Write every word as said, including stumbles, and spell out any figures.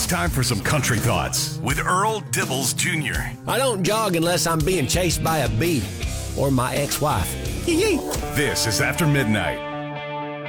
time for some country thoughts with Earl Dibbles Junior I don't jog unless I'm being chased by a bee or my ex-wife. This is After Midnight.